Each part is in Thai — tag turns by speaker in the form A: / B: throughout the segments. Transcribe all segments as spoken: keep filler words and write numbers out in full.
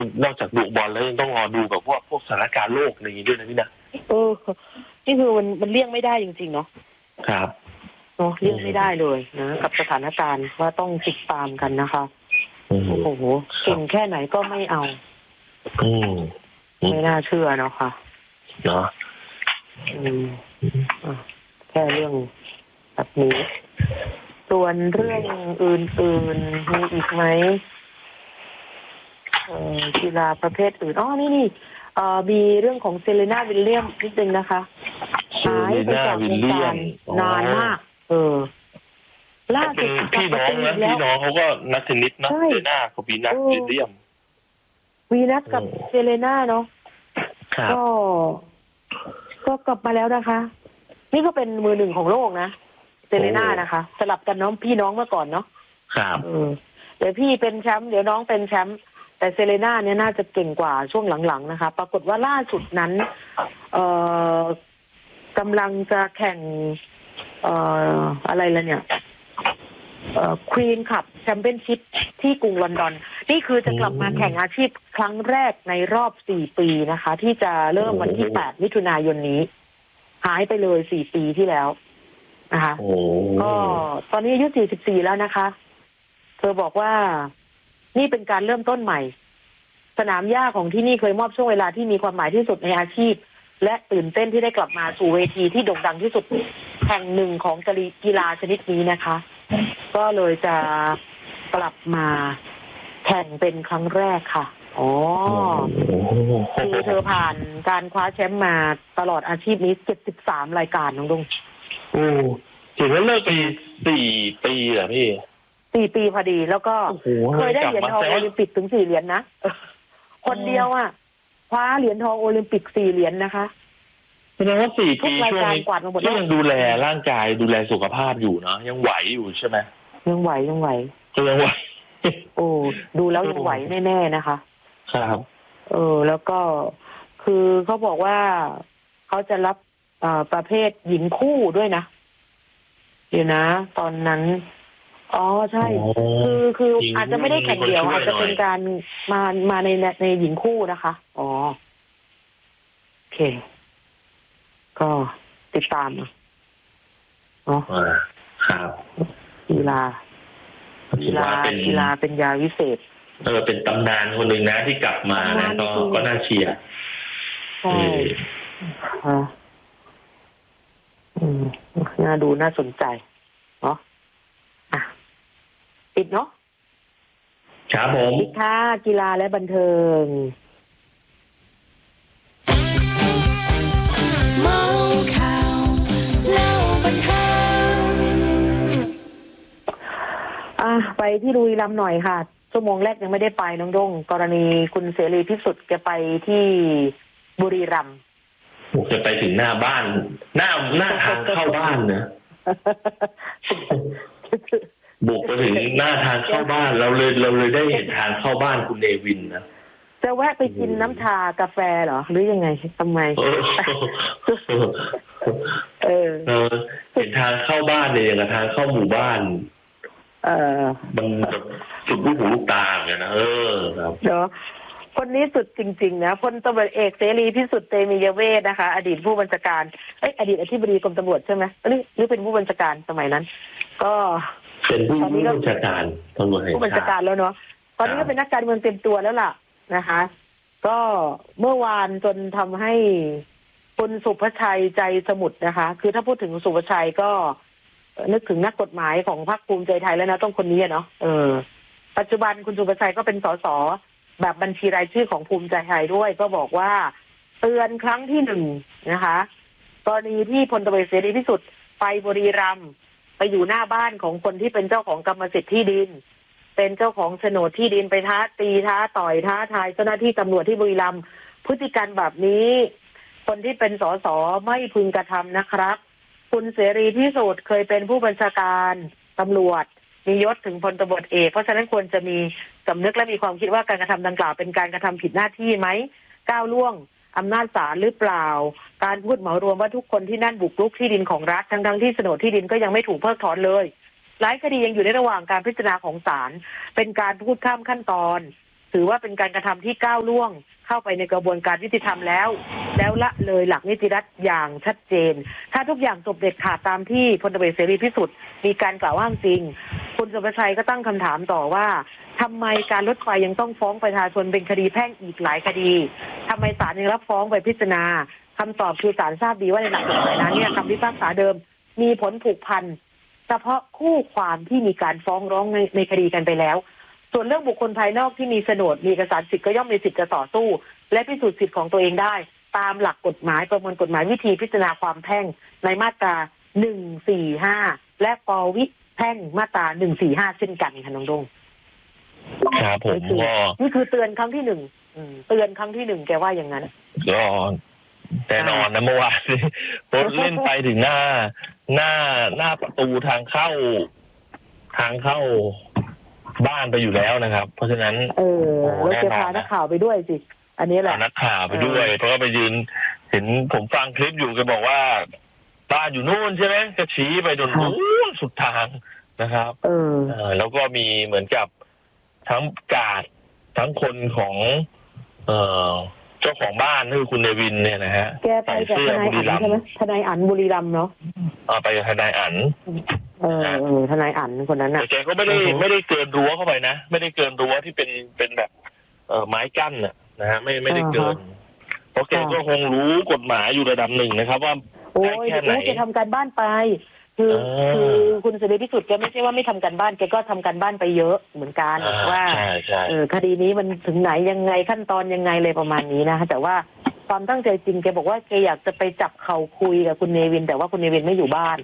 A: นอกจากดูบอลแล้วยังต้องรอดูกับพวกพวกสถานการณ์โลกอะไรอย่างนี้ด้วยนะพี่นะ
B: เออนี่คือมันมันเลี่ยงไม่ได้จริงๆเนาะ
A: ครับ
B: เนาะเลี่ยงไม่ได้เลยนะกับสถานการณ์ว่าต้องติดตามกันนะคะโอ้โหเก่งแค่ไหนก็ไม่เอา
A: อืม
B: ไม่น่าเชื่อเนาะค่ะ
A: เนาะ
B: อืมแค่เรื่องแบบนี้ส่วนเรื่องอื่นๆมีอีกไหมเอ่อกีฬาประเภทอื่นอ๋อนี่นี่เอ่อมีเรื่องของเซเลน่าวิลเลียมนิดนึงนะคะหายไปจากวงการนานมากเออล่าสุด
A: พี่น้องนะพี่น้องเขาก็นักเทนนิสนะเซเลน่ากับวีนัสวิลเลียม
B: วีนัสกับเซเลน่าเนาะก็ก็กลับมาแล้วนะคะนี่ก็เป็นมือหนึ่งของโลกนะเซเลน่านะคะสลับกันน้องพี่น้องเมื่อก่อนเนาะ
A: ครับ
B: เออเดี๋ยวพี่เป็นแชมป์เดี๋ยวน้องเป็นแชมป์แต่เซเลน่าเนี่ยน่าจะเก่งกว่าช่วงหลังๆนะคะปรากฏว่าล่าสุดนั้นเอ่อกำลังจะแข่งเอ่ออะไรละเนี่ยเอ่อควีนคัพแชมเปี้ยนชิพที่กรุงลอนดอนนี่คือจะกลับมาแข่งอาชีพครั้งแรกในรอบสี่ปีนะคะที่จะเริ่มวันที่แปดมิถุนายนนี้หายไปเลยสี่ปีที่แล้วนะคะก็ตอนนี้อายุสี่สิบสี่แล้วนะคะเธอบอกว่านี่เป็นการเริ่มต้นใหม่สนามหญ้าของที่นี่เคยมอบช่วงเวลาที่มีความหมายที่สุดในอาชีพและตื่นเต้นที่ได้กลับมาสู่เวทีที่โด่งดังที่สุดแห่งหนึ่งของกีฬาชนิดนี้นะคะก็เลยจะกลับมาแข่งเป็นครั้งแรกค่ะอ๋อคือเธอผ่านการคว้าแชมป์มาตลอดอาชีพนี้เจ็ดสิบสามรายการน้องดง
A: โอ้ถือว่าเลิกไปสี่ปีเหรอพี่
B: สี่ปีพอดีแล้วก็เคยได้เหรียญทองโอลิมปิกถึงสี่เหรียญนะคนเดียวอ่ะคว้าเหรียญทองโอลิมปิกสี่เหรียญนะคะ
A: แสดงว่าสี่ปีช่วงนี้ก็ยังดูแลร่างกายดูแลสุขภาพอยู่เนาะยังไหวอยู่ใช่ไหม
B: ยังไหวยังไหว
A: ยังไหว
B: โอ้ดูแล้วยังไหวแน่ๆนะคะ
A: ครับ
B: เออแล้วก็คือเขาบอกว่าเขาจะรับประเภทหญิงคู่ด้วยนะเดี๋ยวนะตอนนั้นอ๋อใช่คือคืออาจจะไม่ได้แข่งเดี่ยวอาจจะเป็นการมามาในในหญิงคู่นะคะอ๋อโอเคก็ติดตามเนาะ
A: ครับ
B: กีฬากีฬากีฬาเป็นยาวิเศษ
A: เออเป็นตำนานคนหนึ่งนะที่กลับมานะก็ก็น่าเชียร์
B: ใช่ค่ะอืมน่าดูน่าสนใจเนาะอ่ะปิดเนาะ
A: ครับผม
B: ปิดค่ะกีฬาและบันเทิงเมาข่าวเล่าบันเทิงอ่ะไปที่ลุยลำหน่อยค่ะชั่วโมงแรกยังไม่ได้ไปน้องดงกรณีคุณเสรีพิสุทธิ์แกไปที่บุรีรัมย์
A: จะไปถึงหน้าบ้านหน้าหน้าทางเข้าบ้านนะบุกไปถึงหน้าทางเข้าบ้านเราเลยเราเลยได้เห็นทางเข้าบ้านคุณเนวินนะ
B: จะแวะไปกินน้ำชากาแฟเหรอหรือยังไงทำไม
A: เออเห็นทางเข้าบ้านเนี่ยอย่างกับทางเข้าหมู่บ้าน
B: เออ
A: มันสุดลูกหูลูกตาไงนะเออครับ
B: เนาะคนนี้สุดจริงๆนะพลตำรวจเอกเสรีพิสุทธิ์เตมียเวทนะคะอดีตผู้บัญชาการเอ้ยอดีตอธิบดีกรมตำรวจใช่ไหมหรือหรือเป็นผู้บัญชาการสมัยนั้นก็
A: เป็นผู้บัญชาการตำรวจแห่งชาติ
B: ผู้บัญชาการแล้วเนาะตอนนี้ก็เป็นนักการเมืองเต็มตัวแล้วล่ะนะคะก็เมื่อวานจนทำให้คุณสุภชัยใจสมุทรนะคะคือถ้าพูดถึงสุภชัยก็นึกถึงนักกฎหมายของพรรคภูมิใจไทยแล้วนะต้องคนนี้เนาะเออปัจจุบันคุณสุภชัยก็เป็นสสแบบบัญชีรายชื่อของภูมิใจไทยด้วยก็บอกว่าเตือนครั้งที่หนึ่งนะคะกรณีที่พลตำรวจเสรีพิสุทธิ์ไปบุรีรัมย์ไปอยู่หน้าบ้านของคนที่เป็นเจ้าของกรรมสิทธิ์ที่ดินเป็นเจ้าของโฉนดที่ดินไปท้าตีท้าต่อยท้าทายเจ้าหน้าที่ตำรวจที่บุรีรัมย์พฤติกรรมแบบนี้คนที่เป็นสสไม่พึงกระทำนะครับคุณเสรีพิสุทธิ์เคยเป็นผู้บัญชาการตำรวจมียศถึงพลตำรวจเอกเพราะฉะนั้นควรจะมีสำนึกและมีความคิดว่าการกระทำดังกล่าวเป็นการกระทำผิดหน้าที่ไหมก้าวล่วงอำนาจศาลหรือเปล่าการพูดเหมารวมว่าทุกคนที่นั่นบุกรุกที่ดินของรัฐทั้งทั้งที่โฉนดที่ดินก็ยังไม่ถูกเพิกถอนเลยหลายคดียังอยู่ในระหว่างการพิจารณาของศาลเป็นการพูดข้ามขั้นตอนถือว่าเป็นการกระทำที่ก้าวล่วงเข้าไปในกระบวนการยุติธรรมแล้วแล้วละเลยหลักนิติรัฐอย่างชัดเจนถ้าทุกอย่างจบเด็ดขาดตามที่พลตำรวจเสรีพิสุทธิ์มีการกล่าวอ้างจริงคุณสุภชัยก็ตั้งคำถามต่อว่าทำไมการรถไฟยังต้องฟ้องประชาชนเป็นคดีแพ่งอีกหลายคดีทำไมศาลยังรับฟ้องไปพิจารณาคำตอบคือศาลทราบดีว่าในหลักกฎหมายนั้นเนี่ยคำพิพากษาเดิมมีผลผูกพันเฉพาะคู่ความที่มีการฟ้องร้องในในคดีกันไปแล้วส่วนเรื่องบุคคลภายนอกที่มีโฉนดมีเอกสารสิทธิ์ก็ย่อมมีสิทธิ์จะต่อสู้และพิสูจน์สิทธิ์ของตัวเองได้ตามหลักกฎหมายประมวลกฎหมายวิธีพิจารณาความแพ่งในมาตราหนึ่งสี่ห้าและปวิแพ่งมาตราหนึ่งสี่ห้าเช่นกันค่ะน้องดง
A: ครับผมก็
B: นี่คือเตือนครั้งที่หนึ่งเตือนครั้งที่หนึ่งแกว่าอย่างนั้น
A: ก็แต่นอนนะเมื่อวานรถเล่นไปถึงหน้าหน้าหน้าประตูทางเข้าทางเข้าบ้านไปอยู่แล้วนะครับเพราะฉะนั้น
B: เออแล้วจะพานักข่าวไปด้วยสิอันนี้แหละ
A: นักข่าวไปด้วยเพราะว่าไปยืนเห็นผมฟังคลิปอยู่แกบอกว่าบ้านอยู่นู่นใช่ไหมก็ชี้ไปจนนู่นสุดทางนะครับ
B: เออ
A: แล้วก็มีเหมือนกับทั้งกาดทั้งคนของเอ่อเจ้าของบ้านคือคุณเนวินเนี่ยนะฮะ
B: แกไปกับทนายอั๋นใช่ไหมทนายอั๋นบุรีรัมย์เนาะ
A: อ่าไปกับทนายอั๋น
B: เออทนายอั๋นคนนั้นน่ะ
A: แกก็ไม่ได้ไม่ได้เกินรั้วเข้าไปนะไม่ได้เกินรั้วที่เป็นเป็นแบบเอ่อไม้กั้นน่ะนะฮะไม่ไม่ได้เกินเพราะแกก็คงรู้กฎหมายอยู่ระดับหนึ่งนะครับว่า
B: ได้แค่ไหนแกทำการบ้านไปคือคือคุณเสรีพิสุทธิ์แกไม่ใช่ว่าไม่ทำการบ้านแกก็ทำการบ้านไปเยอะเหมือนกันว่าเออคดีนี้มันถึงไหนยังไงขั้นตอนยังไงเลยประมาณนี้นะคะแต่ว่าความตั้งใจจริงแกบอกว่าแกอยากจะไปจับเข่าคุยกับคุณเนวินแต่ว่าคุณเนวินไม่อยู่บ้าน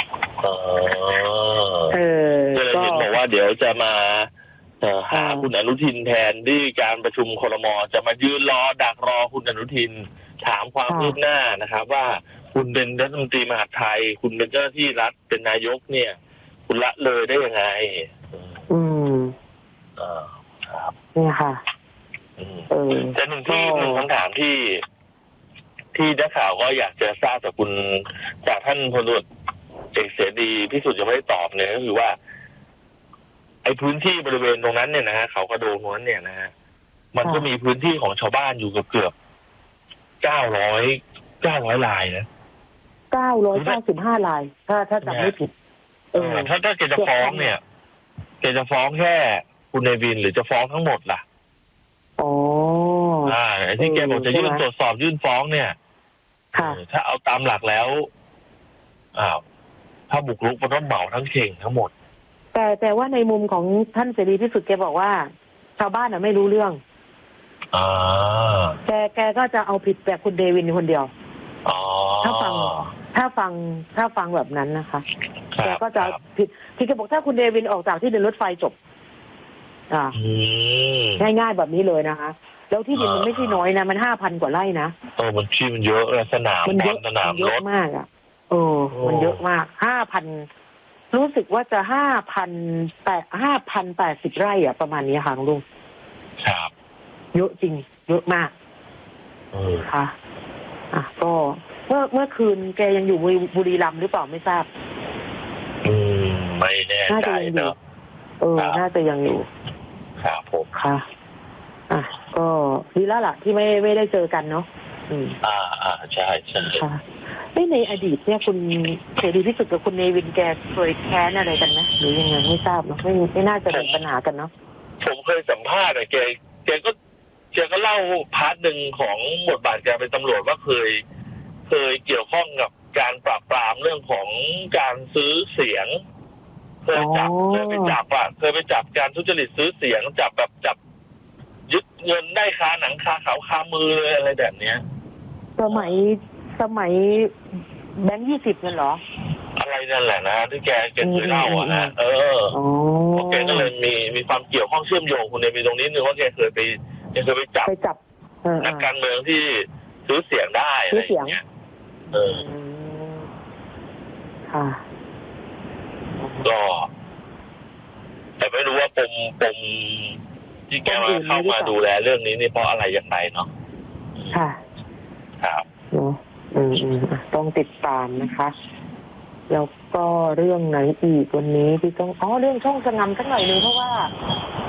B: เออ
A: ก็บอกว่าเดี๋ยวจะมาหาคุณอนุทินแทนที่การประชุมครม.จะมายืนรอดักรอคุณอนุทินถามความคืบหน้านะครับว่าคุณเป็นรัฐมนตรีมหาดไทยคุณเป็นเจ้าหน้าที่รัฐเป็นนายกเนี่ยคุณละเลยได้ยังไง
B: อืม
A: อ่าครับ
B: นี่ค่ะ
A: เออแต่หนึ่งที่หนึ่งคำถามที่ที่นักข่าวก็อยากจะทราบจากคุณจากท่านพลตำรวจเอกเสรีพิสุทธิ์ยังไม่ได้ตอบเนี่ยก็คือว่าไอ้พื้นที่บริเวณตรงนั้นเนี่ยนะฮะเขากระโดงนั้นเนี่ยนะฮะมันก็มีพื้นที่ของชาวบ้านอยู่เกือบเกือบเก้าร้อยเก้าร้อยลายนะ
B: เก้าร้อยเก้าสิบห้าลายถ้าถ้าจำไม่ผิด
A: เออถ้าถ้าแกจะฟ้องเนี่ยแกจะฟ้องแค่คุณเนวินหรือจะฟ้องทั้งหมดล่ะ
B: อ๋อ
A: อ่าที่แกบอกจะยื่นตรวจสอบยื่นฟ้องเนี่ยถ้าเอาตามหลักแล้วอ้าวถ้าบุกรุกมันต้องเหมาทั้งเข่งทั้งหมด
B: แต่แต่ว่าในมุมของท่านเสรีพิสุทธิ์แกบอกว่าชาวบ้านน่ะไม่รู้เรื่อง
A: อ่า
B: แกแกก็จะเอาผิดแบบคุณเนวินคนเดียว
A: อ๋อ
B: ถ้าฟังถ้าฟังถ้าฟังแบบนั้นนะคะแกก็จะผิดที่แกบอกถ้าคุณเนวินออกจากที่ดินรถไฟจบอ่าง่ายๆแบบนี้เลยนะคะแล้วที่ดินมันไม่ใช่น้อยนะมันห้าพันกว่าไร่นะ
A: เออมันที่มันเยอะสนาม
B: มันเยอะ
A: สนาม
B: เยอะมากอ่ะเออมันเยอะมากห้าพันรู้สึกว่าจะห้าพันแปดห้าพันแปดสิบไร่อ่ะประมาณนี้ค่ะลุง
A: ครับ
B: เยอะจริงเยอะมาก
A: เออ
B: ค่ะอ่ะก็เมื่อเมื่อคืนแกยังอยู่บุรีรัมย์หรือเปล่าไม่ทราบ
A: อืมไม่แน่ใจเนอะ
B: เออน่าจะยังอยู่
A: ครับผม
B: ค่ะอ่ะก็ดีแล้วล่ะที่ไม่ไม่ได้เจอกันเนาะ
A: อืมอ่าอ่าใช่ใช่
B: ค่ะในอดีตเนี่ยคุณเสรีพิสุทธิ์กับคุณเนวินแกเคยแค้นอะไรกันไหมหรือยังไงไม่ทราบเนาะไม่ไม่น่าจะมีปัญหากันเนาะ
A: ผมเคยสัมภาษณ์อะแกแกก็แกก็เล่าพาร์ทหนึ่งของบทบาทแกเป็นตำรวจว่าเคยเคยเกี่ยวข้องกับการปราบปรามเรื่องของการซื้อเสียงเคยจับเคยไปจับอะเคยไปจับการทุจริตซื้อเสียงจับแบบจับยึดเงินได้คาหนังคาเขาคามือเลยอะไรแบบเนี้ย
B: สมัยสมัยแบงค์ยี่สิบนั่นเหรอ
A: อะไรนั่นแหละนะที่แกแกเคยเล่าอ่ะนะเออแกก็เลยมีมีความเกี่ยวข้องเชื่อมโยงคุณเนี่ยมีตรงนี้นึงว่าแกเคยไปแกเคยไปจับ
B: ไปจับ
A: นักการเมืองที่ซื้อเสียงได้อะไรอย่างเงี้ยเออ
B: ค่ะ
A: ก็แต่ไม่รู้ว่าปมปมที่แกมาเข้ามาดูแลเรื่องนี้นี่เพราะอะไรอย่างไรเนาะ
B: ค่ะ
A: ครับ
B: เนาะอืมอืมต้องติดตามนะคะแล้วก็เรื่องไหนอีกวันนี้ที่ต้องอ๋อเรื่องช่องสงำสักหน่อยนึงเพราะว่า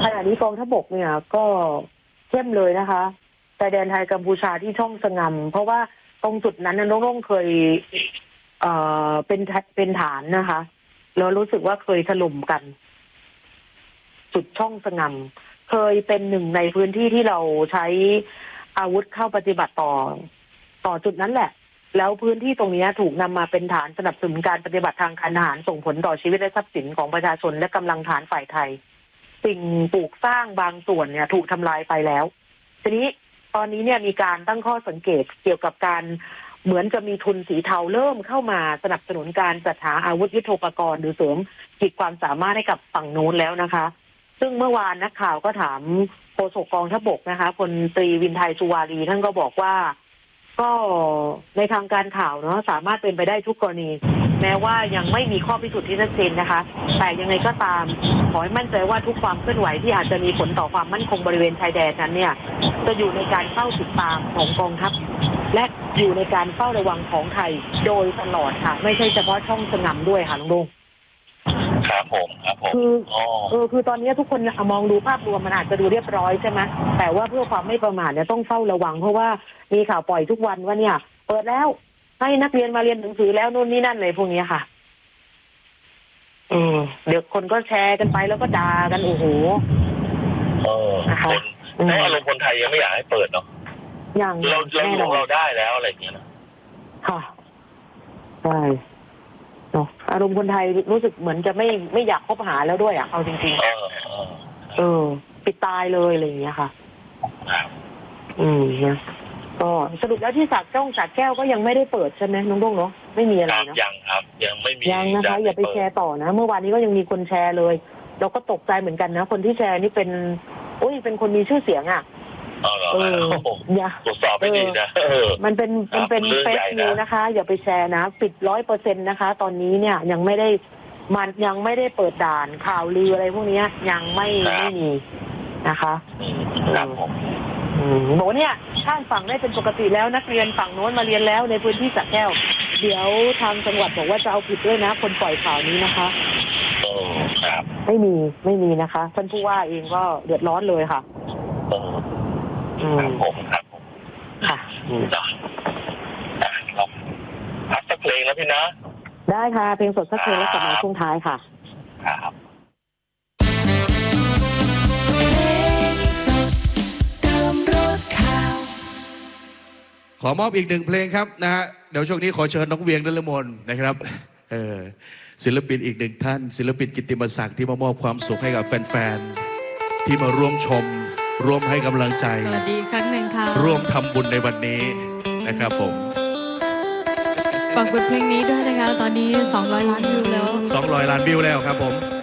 B: ขณะนี้กองทัพบกเนี่ยก็เข้มเลยนะคะชายแดนไทยกัมพูชาที่ช่องสงำเพราะว่าตรงจุดนั้นน้องๆเคยเอ่อเป็นเป็นฐานนะคะแล้วรู้สึกว่าเคยถล่มกัน จุดช่องสงำเคยเป็นหนึ่งในพื้นที่ที่เราใช้อาวุธเข้าปฏิบัติต่อต่อจุดนั้นแหละแล้วพื้นที่ตรงนี้ถูกนำมาเป็นฐานสนับสนุนการปฏิบัติทางการทหารส่งผลต่อชีวิตและทรัพย์สินของประชาชนและกำลังฐานฝ่ายไทยสิ่งปลูกสร้างบางส่วนเนี่ยถูกทำลายไปแล้วทีนี้ตอนนี้เนี่ยมีการตั้งข้อสังเกตเกี่ยวกับการเหมือนจะมีทุนสีเทาเริ่มเข้ามาสนับสนุนการจัดหาอาวุธยุทโธปกรณ์หรือเสริมขีดความสามารถให้กับฝั่งนู้นแล้วนะคะซึ่งเมื่อวานนักข่าวก็ถามโฆษกกองทัพบกนะคะพลตรีวินไทยสุวารีท่านก็บอกว่าก็ในทางการข่าวเนาะสามารถเป็นไปได้ทุกกรณีแม้ว่ายังไม่มีข้อพิสูจน์ที่ชัดเจนนะคะแต่ยังไงก็ตามขอให้มั่นใจว่าทุกความเคลื่อนไหวที่อาจจะมีผลต่อความมั่นคงบริเวณชายแดนนั้นเนี่ยจะอยู่ในการเฝ้าติดตามของกองทัพและอยู่ในการเฝ้าระวังของไทยโดยตลอดค่ะไม่ใช่เฉพาะช่องสงำด้วยค่ะลุงลุง
A: ครับผมครับผม
B: คือเออคือตอนนี้ทุกคนมองดูภาพรวมมันอาจจะดูเรียบร้อยใช่ไหมแต่ว่าเพื่อความไม่ประมาทเนี่ยต้องเฝ้าระวังเพราะว่ามีข่าวปล่อยทุกวันว่าเนี่ยเปิดแล้วให้นักเรียนมาเรียนหนังสือแล้วนู่นนี่นั่นเลยพวกนี้ค่ะอืมเดี๋ยวคนก็แชร์กันไปแล้วก็ด่ากันโอ้โห
A: เออนะคะในอารมณ์คนไทยยังไม่อยากให้เปิดเนาะ
B: อย่าง
A: เราเราของเราได้แล้วอะไรอย่างเงี้ยนะ
B: ค่ะใช่เนาะอารมณ์คนไทยรู้สึกเหมือนจะไม่ไม่อยากคบหาแล้วด้วยอ่ะเอาจริงๆเออเออปิดตายเลยอะไรอย่างเงี้ยค่ะอืมเนี่ยก็สรุปแล้วที่สระจ้องสระแก้วก็ยังไม่ได้เปิดใช่ไหมน้องด้งเนาะไม่มีอะไรเนาะ
A: ยังครับยังไม่มี
B: ยังนะคะอย่าไปแชร์ต่อนะเมื่อวานนี้ก็ยังมีคนแชร์เลยเราก็ตกใจเหมือนกันนะคนที่แชร์นี่เป็นโอ้ยเป็นคนมีชื่อเสียงอ่ะ
A: เอออย่าตรวจสอบไม่ดีนะ
B: มันเป็นมันเป็นเฟซนิวนะคะอย่าไปแชร์นะปิดร้อยเปอร์เซ็นต์นะคะตอนนี้เนี่ยยังไม่ได้มันยังไม่ได้เปิดด่านข่าวลืออะไรพวกนี้ยังไม่ไม่มีนะคะ
A: ครับผม
B: โหเนี่ยข้ามฝั่งได้เป็นปกติแล้วนักเรียนฝั่งโน้นมาเรียนแล้วในพื้นที่สระแก้วเดี๋ยวทางจังหวัดบอกว่าจะเอาผิดด้วยนะคนปล่อยข่าวนี้นะคะ
A: โอ้ครับ
B: ไม่มีไม่มีนะคะท่านผู้ว่าเองก็เดือดร้อนเลยค่ะ
A: ครับผมครับผม
B: ค่ะ
A: เราพักสักเพลงแล้วพี่นะ
B: ได้ค่ะเพลงสดสักเพลงแล้วกลับมาช่วงท้ายค่ะ
A: ครับ
C: ขอมอบอีกหนึ่งเพลงครับนะฮะเดี๋ยวช่วงนี้ขอเชิญน้องเวียงนฤมลนะครับเออศิลปินอีกหนึ่งท่านศิลปินกิตติมศักดิ์ที่มามอบความสุขให้กับแฟนๆที่มาร่วมชมร่วมให้กำลังใจ
D: สวัสดีครั้งหนึ่งค่ะ
C: ร่วมทำบุญในวันนี้นะครับผม
D: ฝากบทเพลงนี้ด้วยนะคะตอนนี้สองร้อยล้านวิวแล้ว
C: สองร้อยล้านวิวแล้วครับผม